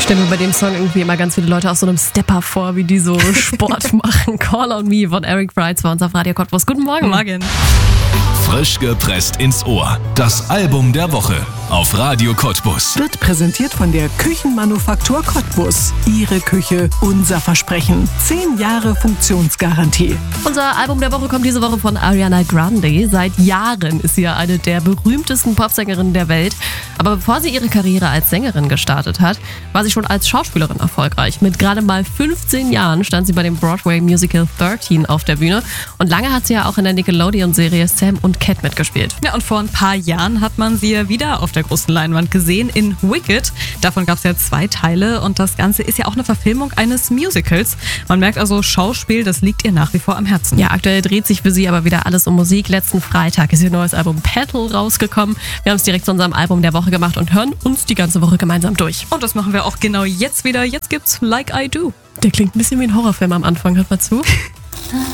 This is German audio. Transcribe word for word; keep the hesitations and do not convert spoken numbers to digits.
stelle mir bei dem Song irgendwie immer ganz viele Leute aus so einem Stepper vor, wie die so Sport machen. Call on Me von Eric Prydz bei uns auf Radio Cottbus. Guten Morgen. Morgen. Frisch gepresst ins Ohr. Das Album der Woche auf Radio Cottbus. Wird präsentiert von der Küchenmanufaktur Cottbus. Ihre Küche, unser Versprechen. Zehn Jahre Funktionsgarantie. Unser Album der Woche kommt diese Woche von Ariana Grande. Seit Jahren ist sie ja eine der berühmtesten Popsängerinnen der Welt. Aber bevor sie ihre Karriere als Sängerin gestartet hat, war sie schon als Schauspielerin erfolgreich. Mit gerade mal fünfzehn Jahren stand sie bei dem Broadway-Musical dreizehn auf der Bühne. Und lange hat sie ja auch in der Nickelodeon-Serie Sam und Cat mitgespielt. Ja, und vor ein paar Jahren hat man sie ja wieder auf der großen Leinwand gesehen in Wicked. Davon gab es ja zwei Teile und das Ganze ist ja auch eine Verfilmung eines Musicals. Man merkt also, Schauspiel, das liegt ihr nach wie vor am Herzen. Ja, aktuell dreht sich für sie aber wieder alles um Musik. Letzten Freitag ist ihr neues Album Petal rausgekommen. Wir haben es direkt zu unserem Album der Woche gemacht und hören uns die ganze Woche gemeinsam durch. Und das machen wir auch genau jetzt wieder. Jetzt gibt's Like I Do. Der klingt ein bisschen wie ein Horrorfilm am Anfang, hört mal zu.